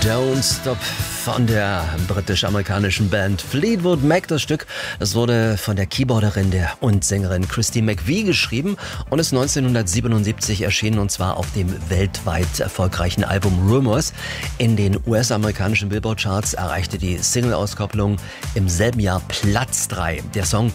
Don't Stop von der britisch-amerikanischen Band Fleetwood Mac. Das Stück, das wurde von der Keyboarderin und Sängerin Christy McVie geschrieben und ist 1977 erschienen, und zwar auf dem weltweit erfolgreichen Album Rumors. In den US-amerikanischen Billboard-Charts erreichte die Single-Auskopplung im selben Jahr Platz 3. Der Song